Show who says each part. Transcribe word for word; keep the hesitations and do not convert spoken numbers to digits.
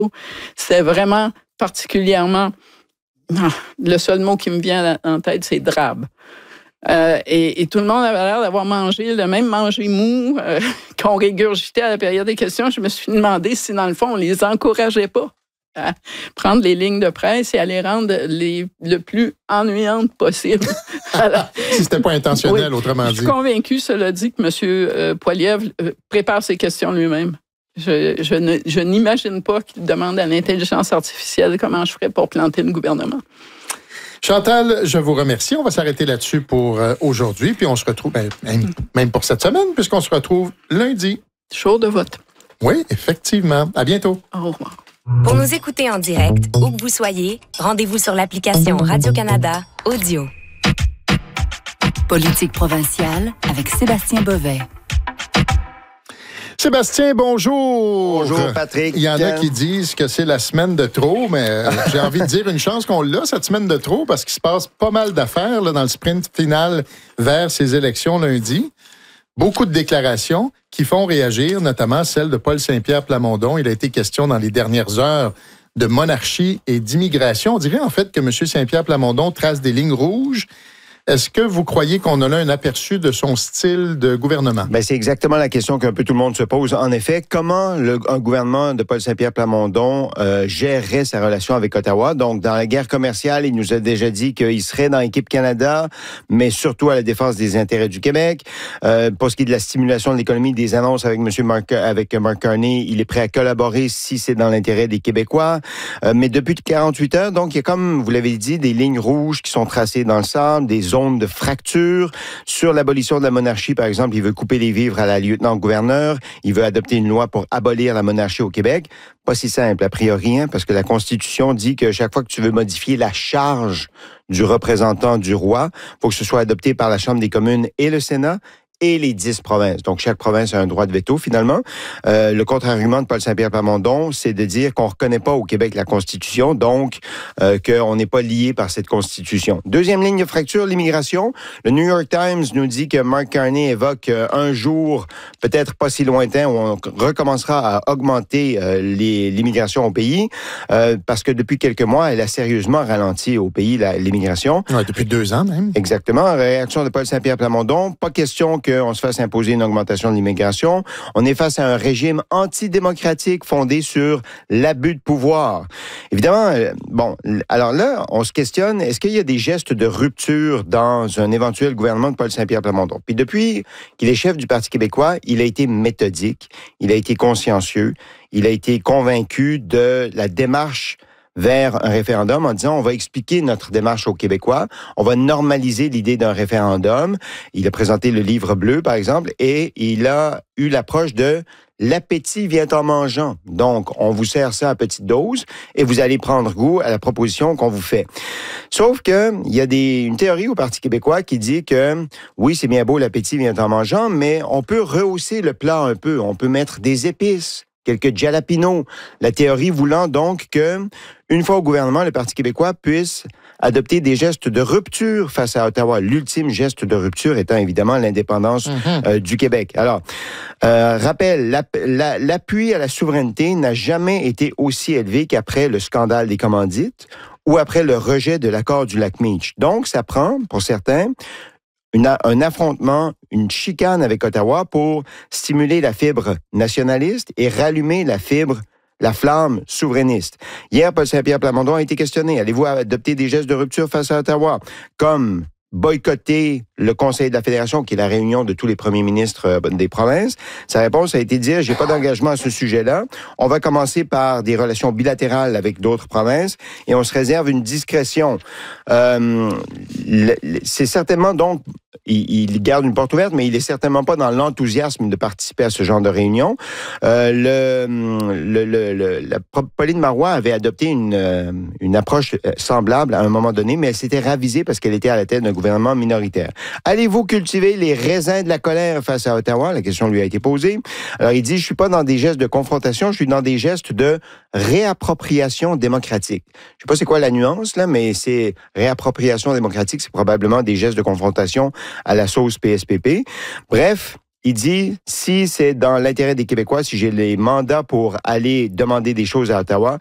Speaker 1: C'était vraiment particulièrement... Ah, le seul mot qui me vient en tête, c'est drabe. Euh, et, et tout le monde avait l'air d'avoir mangé le même manger mou euh, qu'on régurgitait à la période des questions. Je me suis demandé si, dans le fond, on les encourageait pas à prendre les lignes de presse et à les rendre les, le plus ennuyantes possible. Alors,
Speaker 2: si c'était pas intentionnel,
Speaker 1: oui,
Speaker 2: autrement dit.
Speaker 1: Je suis convaincue, cela dit, que M. Euh, Poilievre euh, prépare ses questions lui-même. Je, je, ne, je n'imagine pas qu'il demande à l'intelligence artificielle comment je ferais pour planter le gouvernement.
Speaker 2: Chantal, je vous remercie. On va s'arrêter là-dessus pour euh, aujourd'hui. Puis on se retrouve, ben, même, même pour cette semaine, puisqu'on se retrouve lundi.
Speaker 1: Jour de vote.
Speaker 2: Oui, effectivement. À bientôt.
Speaker 1: Au revoir.
Speaker 3: Pour nous écouter en direct, où que vous soyez, rendez-vous sur l'application Radio-Canada Audio.
Speaker 4: Politique provinciale avec Sébastien Bovet.
Speaker 2: Sébastien, bonjour.
Speaker 5: Bonjour, Patrick.
Speaker 2: Il y en a qui disent que c'est la semaine de trop, mais j'ai envie de dire une chance qu'on l'a, cette semaine de trop, parce qu'il se passe pas mal d'affaires là, dans le sprint final vers ces élections lundi. Beaucoup de déclarations qui font réagir, notamment celle de Paul Saint-Pierre Plamondon. Il a été question dans les dernières heures de monarchie et d'immigration. On dirait en fait que M. Saint-Pierre Plamondon trace des lignes rouges. Est-ce que vous croyez qu'on a là un aperçu de son style de gouvernement?
Speaker 5: Ben, c'est exactement la question qu'un peu tout le monde se pose. En effet, comment le, un gouvernement de Paul Saint-Pierre Plamondon euh, gérerait sa relation avec Ottawa? Donc, dans la guerre commerciale, il nous a déjà dit qu'il serait dans l'équipe Canada, mais surtout à la défense des intérêts du Québec. Euh, pour ce qui est de la stimulation de l'économie, des annonces avec M. Mark, avec Mark Carney, il est prêt à collaborer si c'est dans l'intérêt des Québécois. Euh, mais depuis quarante-huit heures, donc, il y a, comme vous l'avez dit, des lignes rouges qui sont tracées dans le sable, des zones de fracture. Sur l'abolition de la monarchie, par exemple, il veut couper les vivres à la lieutenant-gouverneur. Il veut adopter une loi pour abolir la monarchie au Québec. Pas si simple, a priori, hein, parce que la Constitution dit que chaque fois que tu veux modifier la charge du représentant du roi, il faut que ce soit adopté par la Chambre des communes et le Sénat et les dix provinces. Donc, chaque province a un droit de veto, finalement. Euh, le contre-argument de Paul Saint-Pierre Plamondon, c'est de dire qu'on ne reconnaît pas au Québec la Constitution, donc euh, qu'on n'est pas lié par cette Constitution. Deuxième ligne de fracture, l'immigration. Le New York Times nous dit que Mark Carney évoque euh, un jour, peut-être pas si lointain, où on recommencera à augmenter euh, les, l'immigration au pays, euh, parce que depuis quelques mois, elle a sérieusement ralenti au pays la, l'immigration.
Speaker 2: Ouais, depuis deux ans même.
Speaker 5: Exactement. Réaction de Paul Saint-Pierre Plamondon. Pas question que qu'on se fasse imposer une augmentation de l'immigration. On est face à un régime antidémocratique fondé sur l'abus de pouvoir. Évidemment, euh, bon, alors là, on se questionne, est-ce qu'il y a des gestes de rupture dans un éventuel gouvernement de Paul Saint-Pierre Plamondon? Puis depuis qu'il est chef du Parti québécois, il a été méthodique, il a été consciencieux, il a été convaincu de la démarche vers un référendum en disant on va expliquer notre démarche aux Québécois, on va normaliser l'idée d'un référendum. Il a présenté le livre bleu, par exemple, et il a eu l'approche de l'appétit vient en mangeant. Donc, on vous sert ça à petite dose et vous allez prendre goût à la proposition qu'on vous fait. Sauf que il y a des, une théorie au Parti québécois qui dit que oui, c'est bien beau, l'appétit vient en mangeant, mais on peut rehausser le plat un peu. On peut mettre des épices, quelques jalapenos. La théorie voulant donc que, une fois au gouvernement, le Parti québécois puisse adopter des gestes de rupture face à Ottawa. L'ultime geste de rupture étant évidemment l'indépendance mm-hmm. euh, du Québec. Alors, euh, rappel, la, la, l'appui à la souveraineté n'a jamais été aussi élevé qu'après le scandale des commandites ou après le rejet de l'accord du lac Meach. Donc, ça prend, pour certains, Une, un affrontement, une chicane avec Ottawa pour stimuler la fibre nationaliste et rallumer la fibre, la flamme souverainiste. Hier, Paul Saint-Pierre Plamondon a été questionné. Allez-vous adopter des gestes de rupture face à Ottawa? Comme boycotter le Conseil de la Fédération, qui est la réunion de tous les premiers ministres des provinces. Sa réponse a été de dire, j'ai pas d'engagement à ce sujet-là. On va commencer par des relations bilatérales avec d'autres provinces et on se réserve une discrétion. Euh, le, le, c'est certainement donc, il, il garde une porte ouverte, mais il est certainement pas dans l'enthousiasme de participer à ce genre de réunion. Euh, le, le, le, le, la Pauline Marois avait adopté une, une approche semblable à un moment donné, mais elle s'était ravisée parce qu'elle était à la tête d'un gouvernement minoritaire. Allez-vous cultiver les raisins de la colère face à Ottawa? La question lui a été posée. Alors, il dit, je suis pas dans des gestes de confrontation, je suis dans des gestes de réappropriation démocratique. Je sais pas c'est quoi la nuance, là, mais c'est réappropriation démocratique, c'est probablement des gestes de confrontation à la sauce P S P P. Bref, il dit, si c'est dans l'intérêt des Québécois, si j'ai les mandats pour aller demander des choses à Ottawa,